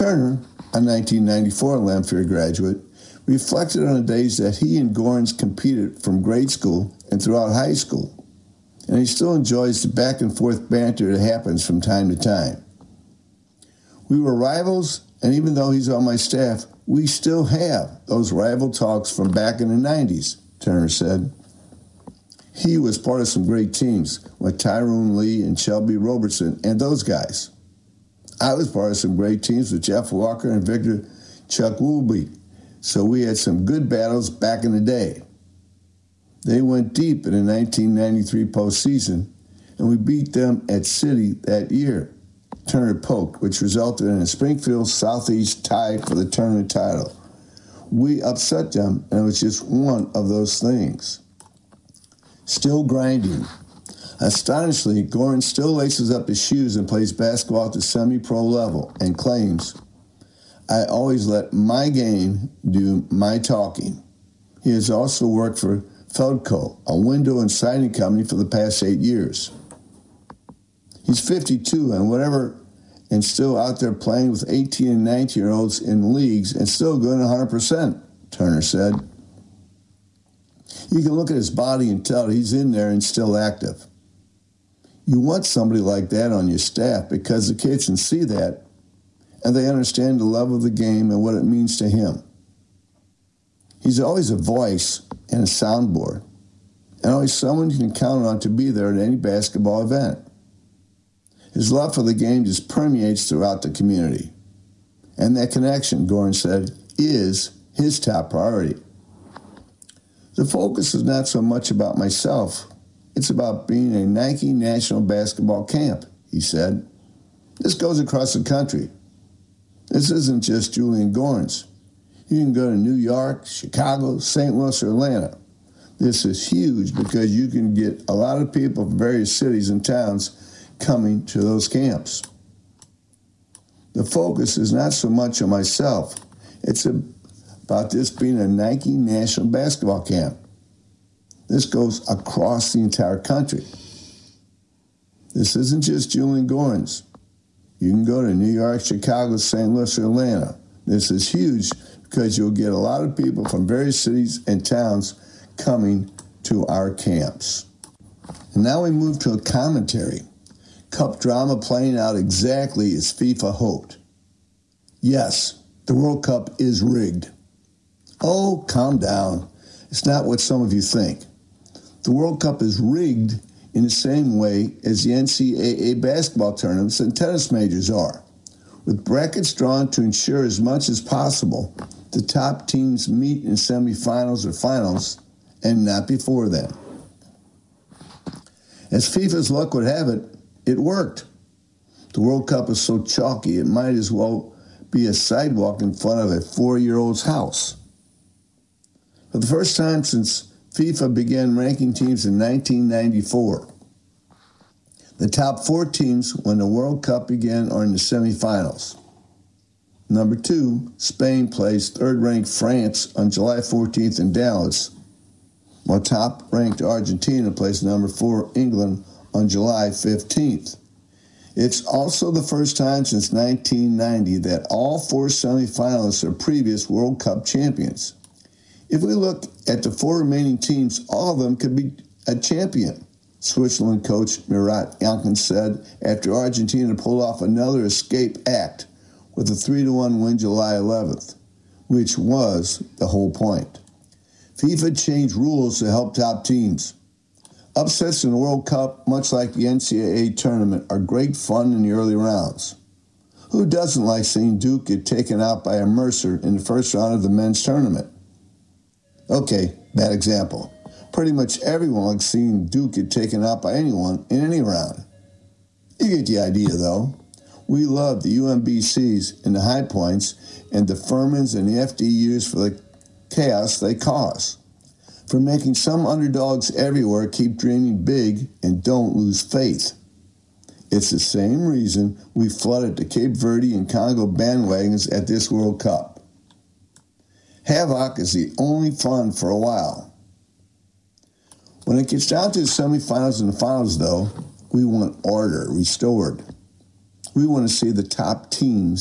Turner, a 1994 Lamphere graduate, reflected on the days that he and Gorins competed from grade school and throughout high school, and he still enjoys the back-and-forth banter that happens from time to time. We were rivals, and even though he's on my staff, we still have those rival talks from back in the 90s, Turner said. He was part of some great teams with Tyrone Lee and Shelby Robertson and those guys. I was part of some great teams with Jeff Walker and Victor Chukwuebi, so we had some good battles back in the day. They went deep in the 1993 postseason, and we beat them at City that year, Turner poked, which resulted in a Springfield Southeast tie for the tournament title. We upset them, and it was just one of those things. Still grinding. Astonishingly, Gorin still laces up his shoes and plays basketball at the semi-pro level and claims, "I always let my game do my talking." He has also worked for Feldco, a window and siding company, for the past 8 years. He's 52 and still out there playing with 18 and 19-year-olds in leagues and still going 100%, Turner said. You can look at his body and tell that he's in there and still active. You want somebody like that on your staff because the kids can see that and they understand the love of the game and what it means to him. He's always a voice and a soundboard, and always someone you can count on to be there at any basketball event. His love for the game just permeates throughout the community. And that connection, Gorin said, is his top priority. The focus is not so much about myself. It's about being a Nike National Basketball Camp, he said. This goes across the country. This isn't just Julian Gorins. You can go to New York, Chicago, St. Louis, or Atlanta. This is huge because you can get a lot of people from various cities and towns coming to those camps. The focus is not so much on myself. It's about this being a Nike National Basketball Camp. This goes across the entire country. This isn't just Julian Gorins. You can go to New York, Chicago, St. Louis, or Atlanta. This is huge because you'll get a lot of people from various cities and towns coming to our camps. And now we move to a commentary. Cup drama playing out exactly as FIFA hoped. Yes, the World Cup is rigged. Oh, calm down. It's not what some of you think. The World Cup is rigged in the same way as the NCAA basketball tournaments and tennis majors are, with brackets drawn to ensure as much as possible the top teams meet in semifinals or finals and not before then. As FIFA's luck would have it, it worked. The World Cup is so chalky it might as well be a sidewalk in front of a 4-year-old's house. For the first time since FIFA began ranking teams in 1994, the top 4 teams when the World Cup began are in the semifinals. Number 2, Spain plays third-ranked France on July 14th in Dallas, while top-ranked Argentina plays number 4, England, on July 15th. It's also the first time since 1990 that all 4 semifinalists are previous World Cup champions. If we look at the 4 remaining teams, all of them could be a champion, Switzerland coach Murat Yilmaz said after Argentina pulled off another escape act with a 3-1 win July 11th, which was the whole point. FIFA changed rules to help top teams. Upsets in the World Cup, much like the NCAA tournament, are great fun in the early rounds. Who doesn't like seeing Duke get taken out by a Mercer in the first round of the men's tournament? Okay, bad example. Pretty much everyone likes seeing Duke get taken out by anyone in any round. You get the idea, though. We love the UMBCs and the High Points and the Furmans and the FDUs for the chaos they cause. For making some underdogs everywhere keep dreaming big and don't lose faith. It's the same reason we flooded the Cape Verde and Congo bandwagons at this World Cup. Havoc is the only fun for a while. When it gets down to the semifinals and the finals, though, we want order restored. We want to see the top teams